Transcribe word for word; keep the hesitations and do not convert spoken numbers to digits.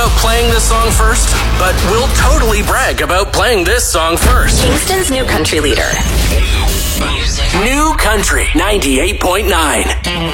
about playing this song first, but we'll totally brag about playing this song first. Kingston's new country leader. New Country ninety-eight point nine.